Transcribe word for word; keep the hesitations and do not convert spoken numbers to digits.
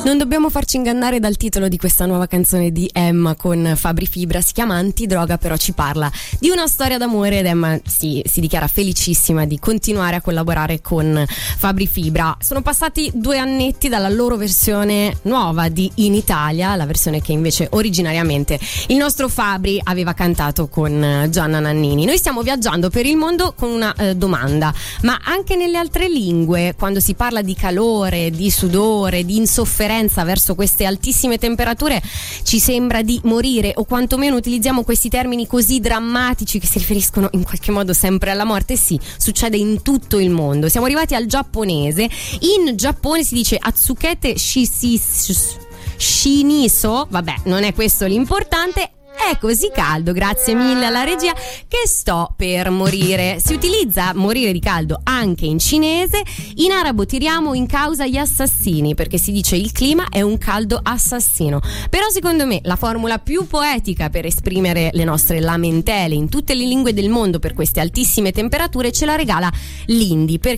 Non dobbiamo farci ingannare dal titolo di questa nuova canzone di Emma con Fabri Fibra, si chiama Antidroga, però ci parla di una storia d'amore ed Emma si, si dichiara felicissima di continuare a collaborare con Fabri Fibra. Sono passati due annetti dalla loro versione nuova di In Italia, la versione che invece originariamente il nostro Fabri aveva cantato con Gianna Nannini. Noi stiamo viaggiando per il mondo con una eh, domanda: ma anche nelle altre lingue, quando si parla di calore, di sudore, di insofferenza verso queste altissime temperature, ci sembra di morire, o quantomeno utilizziamo questi termini così drammatici che si riferiscono in qualche modo sempre alla morte? Sì, succede in tutto il mondo. Siamo arrivati al giapponese. In Giappone si dice Atsukete Shisisu Shiniso, vabbè, non è questo l'importante. È così caldo, grazie mille alla regia, che sto per morire. Si utilizza morire di caldo anche in cinese. In arabo tiriamo in causa gli assassini, perché si dice il clima è un caldo assassino. Però secondo me la formula più poetica per esprimere le nostre lamentele in tutte le lingue del mondo per queste altissime temperature ce la regala l'indi, perché